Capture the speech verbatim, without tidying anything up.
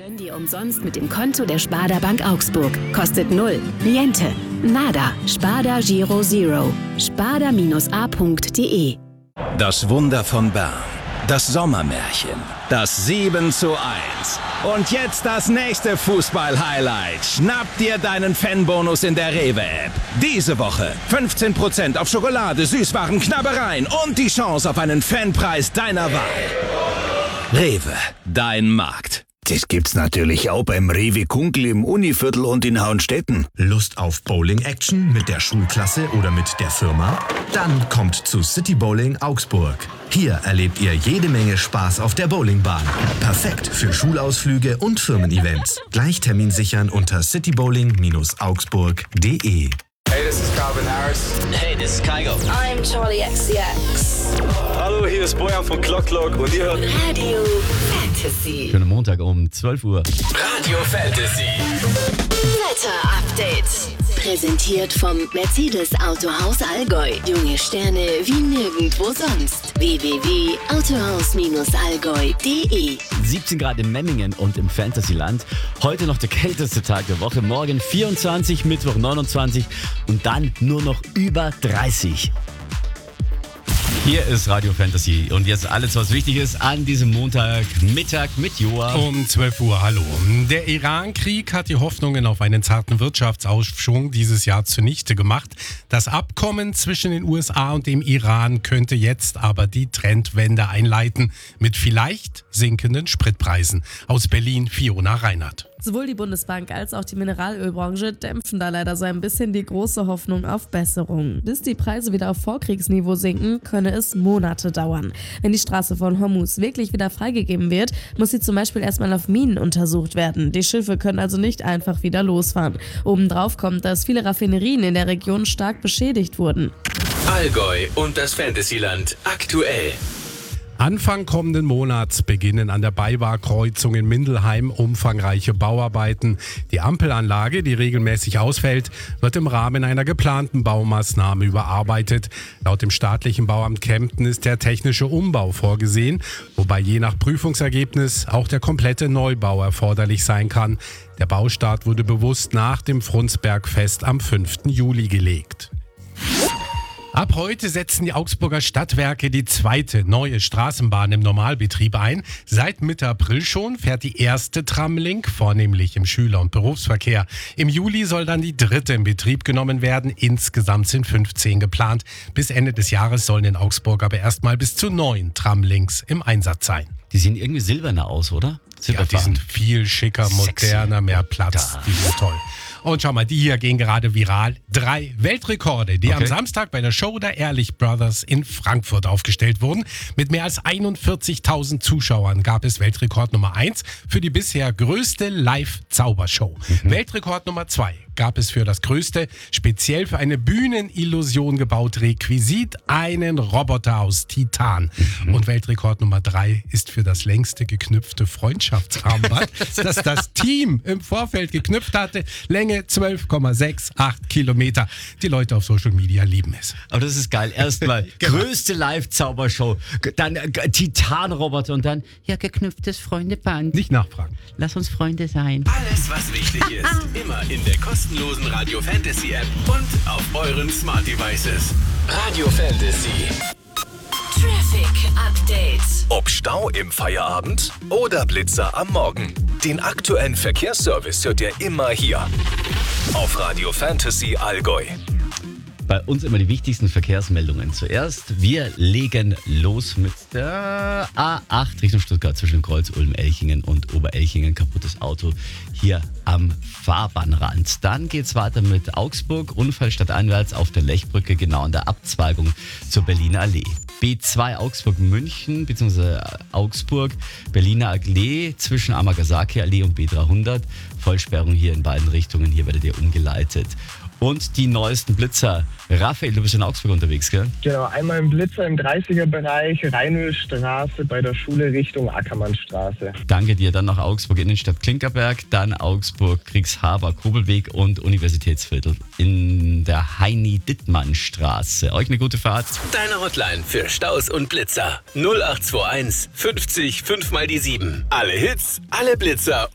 Gönn dir umsonst mit dem Konto der Sparda Bank Augsburg. Kostet null. Niente. Nada. Sparda Giro Zero. sparda Bindestrich a punkt de. Das Wunder von Bern. Das Sommermärchen. Das sieben zu eins. Und jetzt das nächste Fußball-Highlight. Schnapp dir deinen Fanbonus in der Rewe-App. Diese Woche fünfzehn Prozent auf Schokolade, Süßwaren, Knabbereien und die Chance auf einen Fanpreis deiner Wahl. Rewe, dein Markt. Das gibt's natürlich auch beim Rewe Kunkel im Univiertel und in Hauenstetten. Lust auf Bowling-Action mit der Schulklasse oder mit der Firma? Dann kommt zu City Bowling Augsburg. Hier erlebt ihr jede Menge Spaß auf der Bowlingbahn. Perfekt für Schulausflüge und Firmen-Events. Gleich Termin sichern unter citybowling Bindestrich augsburg punkt de. Hey, this is Calvin Harris. Hey, this is Kygo. I'm Charlie X C X. Hallo, hier ist Bojan von Clock Clock und ihr hört Radio Fantasy. Schönen Montag um zwölf Uhr. Radio Fantasy. Wetter Update. Präsentiert vom Mercedes Autohaus Allgäu. Junge Sterne wie nirgendwo sonst. w w w punkt autohaus allgäu punkt de. siebzehn Grad in Memmingen und im Fantasyland. Heute noch der kälteste Tag der Woche. Morgen vierundzwanzig, Mittwoch neunundzwanzig und dann nur noch über dreißig. Hier ist Radio Fantasy und jetzt alles, was wichtig ist an diesem Montagmittag mit Joa. Um zwölf Uhr, hallo. Der Iran-Krieg hat die Hoffnungen auf einen zarten Wirtschaftsaufschwung dieses Jahr zunichte gemacht. Das Abkommen zwischen den U S A und dem Iran könnte jetzt aber die Trendwende einleiten mit vielleicht sinkenden Spritpreisen. Aus Berlin, Fiona Reinhardt. Sowohl die Bundesbank als auch die Mineralölbranche dämpfen da leider so ein bisschen die große Hoffnung auf Besserung. Bis die Preise wieder auf Vorkriegsniveau sinken, könne es Monate dauern. Wenn die Straße von Hormuz wirklich wieder freigegeben wird, muss sie zum Beispiel erstmal auf Minen untersucht werden. Die Schiffe können also nicht einfach wieder losfahren. Obendrauf kommt, dass viele Raffinerien in der Region stark beschädigt wurden. Allgäu und das Fantasyland aktuell. Anfang kommenden Monats beginnen an der Beiwahr-Kreuzung in Mindelheim umfangreiche Bauarbeiten. Die Ampelanlage, die regelmäßig ausfällt, wird im Rahmen einer geplanten Baumaßnahme überarbeitet. Laut dem staatlichen Bauamt Kempten ist der technische Umbau vorgesehen, wobei je nach Prüfungsergebnis auch der komplette Neubau erforderlich sein kann. Der Baustart wurde bewusst nach dem Frundsbergfest am fünften Juli gelegt. Ab heute setzen die Augsburger Stadtwerke die zweite neue Straßenbahn im Normalbetrieb ein. Seit Mitte April schon fährt die erste Tramlink, vornehmlich im Schüler- und Berufsverkehr. Im Juli soll dann die dritte in Betrieb genommen werden. Insgesamt sind fünfzehn geplant. Bis Ende des Jahres sollen in Augsburg aber erstmal bis zu neun Tramlinks im Einsatz sein. Die sehen irgendwie silberner aus, oder? Ja, die sind viel schicker, moderner, mehr Platz. Da. Die sind toll. Und schau mal, die hier gehen gerade viral. Drei Weltrekorde, die Okay. am Samstag bei der Show der Ehrlich Brothers in Frankfurt aufgestellt wurden. Mit mehr als einundvierzigtausend Zuschauern gab es Weltrekord Nummer eins für die bisher größte Live-Zaubershow. Mhm. Weltrekord Nummer zwei gab es für das größte, speziell für eine Bühnenillusion gebaute Requisit, einen Roboter aus Titan. Mhm. Und Weltrekord Nummer drei ist für das längste geknüpfte Freundschaftsarmband, das das Team im Vorfeld geknüpft hatte. Länge zwölf Komma achtundsiebzig Kilometer. Die Leute auf Social Media lieben es. Aber das ist geil. Erstmal Genau. größte Live-Zaubershow, dann äh, Titanroboter und dann ja geknüpftes Freundeband. Nicht nachfragen. Lass uns Freunde sein. Alles, was wichtig ist, immer in der kostenlosen Radio Fantasy App und auf euren Smart Devices. Radio Fantasy. Traffic Update. Ob Stau im Feierabend oder Blitzer am Morgen. Den aktuellen Verkehrsservice hört ihr immer hier. Auf Radio Fantasy Allgäu. Bei uns immer die wichtigsten Verkehrsmeldungen. Zuerst, wir legen los mit der A acht Richtung Stuttgart zwischen Kreuz, Ulm, Elchingen und Oberelchingen. Kaputtes Auto hier am Fahrbahnrand. Dann geht's weiter mit Augsburg, Unfall stadteinwärts auf der Lechbrücke, genau an der Abzweigung zur Berliner Allee. B zwei Augsburg-München bzw. Augsburg, Berliner Allee zwischen Amagasaki-Allee und B dreihundert. Vollsperrung hier in beiden Richtungen, hier werdet ihr umgeleitet. Und die neuesten Blitzer. Raphael, du bist in Augsburg unterwegs, gell? Genau, einmal im Blitzer im dreißiger-Bereich, Rheinölstraße bei der Schule Richtung Ackermannstraße. Danke dir. Dann noch Augsburg Innenstadt Klinkerberg, dann Augsburg Kriegshaber Kobelweg und Universitätsviertel in der Heini-Dittmann-Straße. Euch eine gute Fahrt. Deine Hotline für Staus und Blitzer. null acht zwei eins fünfzig fünf mal die sieben. Alle Hits, alle Blitzer